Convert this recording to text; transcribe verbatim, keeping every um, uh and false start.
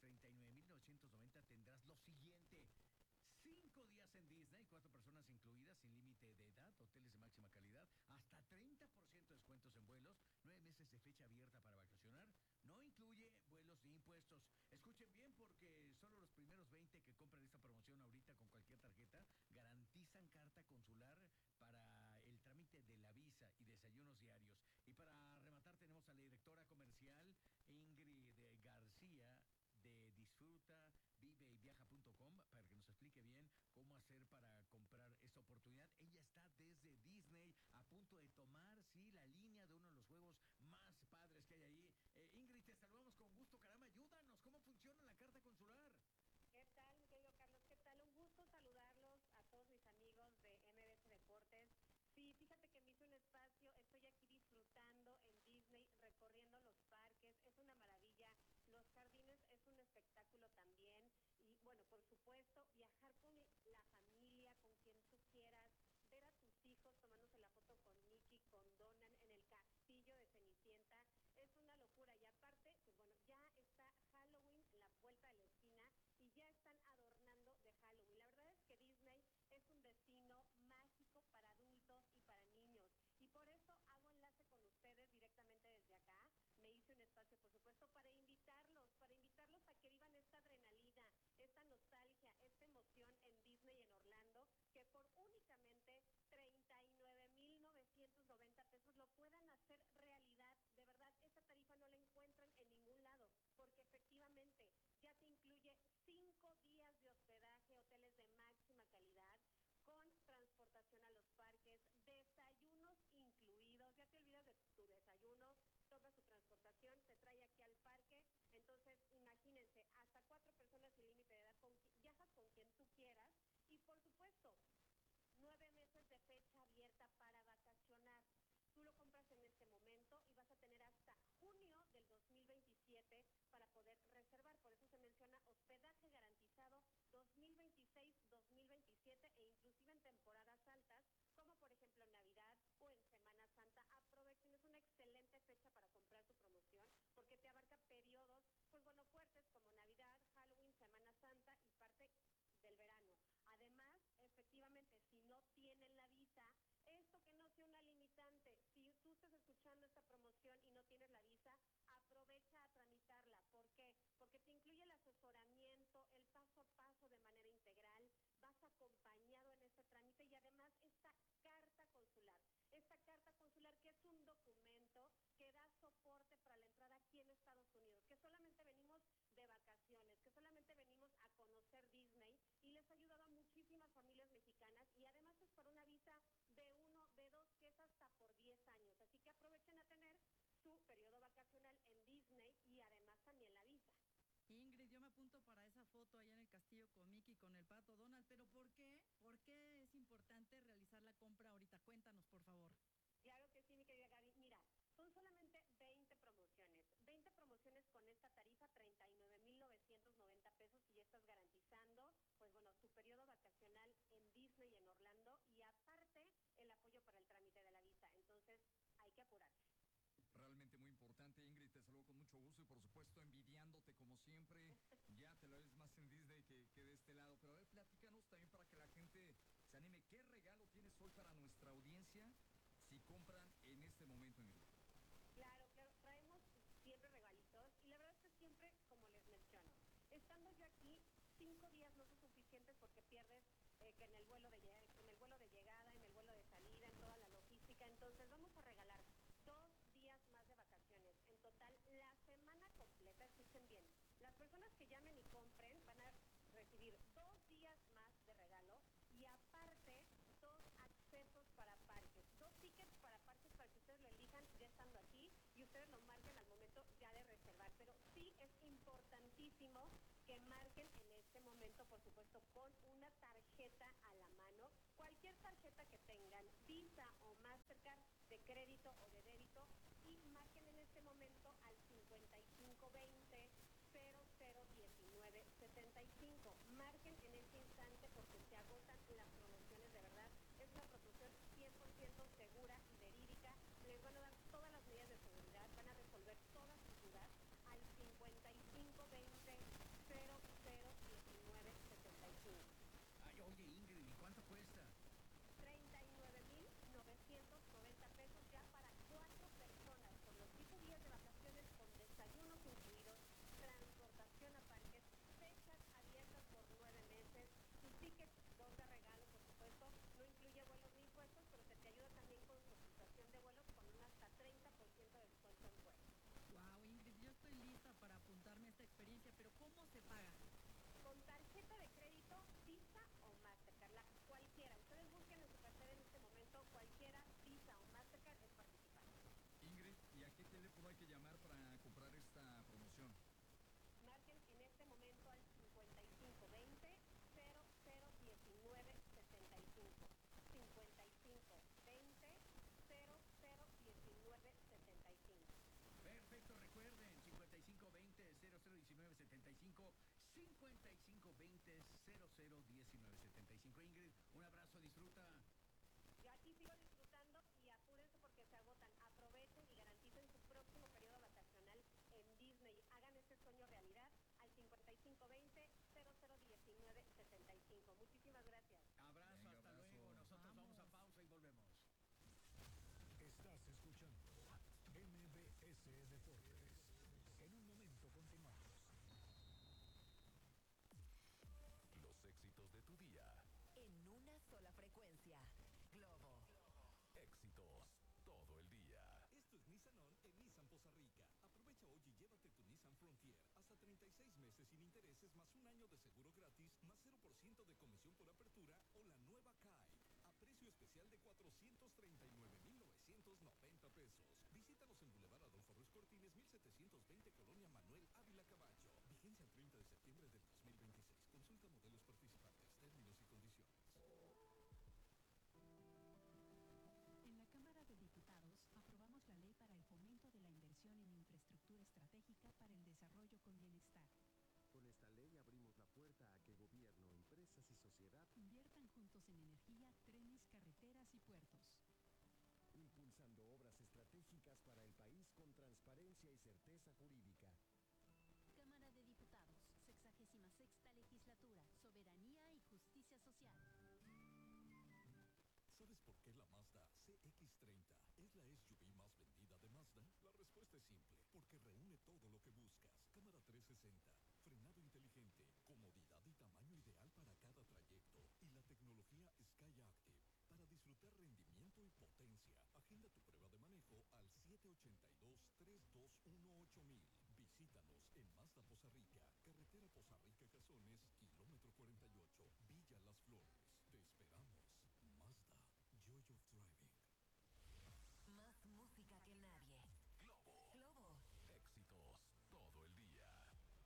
treinta y nueve mil novecientos noventa tendrás lo siguiente: cinco días en Disney, cuatro personas incluidas, sin límite de edad, hoteles de máxima calidad, hasta treinta por ciento de descuentos en vuelos, nueve meses de fecha abierta para vacacionar, no incluye vuelos ni impuestos. Escuchen bien, porque solo los primeros veinte que compran esta promoción ahorita con cualquier tarjeta garantizan carta consular para el trámite de la visa y desayunos diarios. Y para rematar tenemos a la directora comercial Ingrid García de Disfruta, Vive y Viaja punto com para que nos explique bien cómo hacer para comprar esta oportunidad. Ella está desde Disney a punto de tomar, sí, la línea de uno de los juegos más padres que hay ahí. Eh, Ingrid, te saludamos con gusto, caramba, ayúdanos, ¿cómo funciona la carta consular? ¿Qué tal, mi querido Carlos? ¿Qué tal? Un gusto saludarlos a todos mis amigos de M B S Deportes. Sí, fíjate que me hice un espacio, estoy aquí disfrutando en Disney, recorriendo los parques, es una maravilla. Los jardines es un espectáculo también. Y bueno, por supuesto, viajar con la familia, con quien tú quieras, ver a tus hijos tomándose la foto con Mickey, con Donald en el castillo de Cenicienta, es una locura. Y aparte, pues bueno, ya está Halloween en la vuelta de la esquina y ya están adornando de Halloween. La verdad es que Disney es un destino mágico para adultos y para niños. Y por eso hago enlace con ustedes directamente desde acá. Me hice un espacio, por supuesto, para invitarlos, para invitarlos a que vivan esta adrenalina, esta nostalgia, esta emoción en Disney en Orlando, que por únicamente treinta y nueve mil novecientos noventa pesos lo puedan hacer realidad. De verdad, esta tarifa no la encuentran en ningún lado, porque efectivamente ya te incluye cinco días de hospedaje, hoteles de máxima calidad, con transportación a los parques, desayunos incluidos. Ya te olvidas de tu desayuno, toca su transportación, te trae aquí al parque. Entonces, imagínense, hasta cuatro personas sin límite de edad, con, viajas con quien tú quieras. Y por supuesto, nueve meses de fecha abierta para vacacionar. Tú lo compras en este momento y vas a tener hasta junio del dos mil veintisiete para poder reservar. Por eso se menciona hospedaje garantizado dos mil veintiséis dos mil veintisiete e inclusive en temporadas altas, como por ejemplo en Navidad o en Semana Santa. Aprovechen, es una excelente fecha para comprar tu promoción porque te abarca periodos, pues bueno, fuertes como Navidad, Halloween, Semana Santa y parte del verano. Además, efectivamente, si no tienen la visa, esto que no sea una limitante. Si tú estás escuchando esta promoción y no tienes la visa, aprovecha a tramitarla. ¿Por qué? Porque te incluye el asesoramiento, el paso a paso de manera integral, vas acompañado en este trámite y además esta carta consular. Esta carta consular que es un documento que da soporte para la entrada aquí en Estados Unidos, que solamente venimos de vacaciones, que solamente venimos a conocer Disney y les ha ayudado a muchísimas familias mexicanas y además es para una visa B uno, B dos, que es hasta por diez años. Así que aprovechen a tener su periodo vacacional en Disney y además también la visa. Ingrid, yo me apunto para esa foto allá en el castillo con Mickey, con el pato Donald, pero ¿por qué? ¿Por qué es importante realizar la compra ahorita? Cuéntanos, por favor. Claro que sí, mi querida Gaby. Mira, son solamente veinte promociones. veinte promociones con esta tarifa, treinta y nueve mil novecientos noventa pesos, y ya estás garantizando, pues bueno, tu periodo vacacional en Disney y en Orlando, y aparte el apoyo para el trámite de la visa. Entonces, hay que apurarse. Realmente muy importante, Ingrid, te saludo con mucho gusto y por supuesto envidiándote como siempre. Ya te lo ves más en Disney que, que de este lado, pero a ver, platícanos también para que la gente se anime. ¿Qué regalo tienes hoy para nuestra audiencia si compran en este momento, Ingrid? Claro, claro, traemos siempre regalitos y la verdad es que siempre, como les menciono, estando yo aquí, cinco días no son suficientes porque pierdes eh, que en el vuelo de en el vuelo de llegada, en el vuelo de salida, en toda la logística. Entonces vamos a regalar dos días más de vacaciones. En total, la semana completa, escuchen bien, las personas que llamen y compren van a recibir dos días más de regalo y aparte dos accesos para parques, dos tickets para parques para que ustedes lo elijan ya estando aquí y ustedes lo marquen al momento ya de reservar. Pero sí es importantísimo que marquen en este momento, por supuesto, con una tarjeta a la mano, cualquier tarjeta que tengan, Visa o Mastercard, de crédito o de débito, y marquen en este momento al cincuenta y cinco veinte cero cero diecinueve setenta y cinco. Marquen en este instante porque se agotan las promociones, de verdad. Es una promoción cien por ciento segura y verídica. Les van a dar todas las medidas de seguridad, van a resolver todas sus dudas al cincuenta y cinco veinte teléfono hay que llamar para comprar esta promoción? Marquen en este momento al cincuenta y cinco veinte cero cero diecinueve setenta y cinco. cincuenta y cinco veinte cero cero diecinueve setenta y cinco. Perfecto, recuerden, cincuenta y cinco veinte cero cero diecinueve setenta y cinco, cincuenta y cinco veinte cero cero diecinueve setenta y cinco. Ingrid, un abrazo, disfruta. Yo aquí sigo disfrutando y apúrense porque se agotan. Aprovechen y garanticen su próximo periodo vacacional en Disney. Hagan este sueño realidad al cincuenta y cinco veinte cero cero diecinueve setenta y cinco. Muchísimas gracias. Abrazo, Venga, hasta abrazo. luego. Nosotros vamos. Vamos. vamos a pausa y volvemos. Estás escuchando M B S Deportes. En un momento continuamos. Los éxitos de tu día. En una sola frecuencia. Globo. Éxitos todo el día. Esto es Nissan On en Nissan Poza Rica. Aprovecha hoy y llévate tu Nissan Frontier. Hasta treinta y seis meses sin intereses más un año de seguro gratis, más cero por ciento de comisión por apertura o la nueva Kai. A precio especial de cuatrocientos treinta y nueve mil novecientos noventa pesos. Visítanos en Boulevard Adolfo Ruiz Cortines, mil setecientos veinte, Colonia Manuel Ávila Caballo. Vigencia el treinta de septiembre del dos mil veintiséis. Consulta modelos participantes, términos y condiciones. En la Cámara de Diputados aprobamos la ley para el fomento de la inversión en infraestructura estratégica para el desarrollo con bienestar. Con esta ley abrimos la puerta a que gobierno, empresas y sociedad Inviertan juntos en energía, trenes, carreteras y puertos. impulsando obras estratégicas para el país con transparencia y certeza jurídica.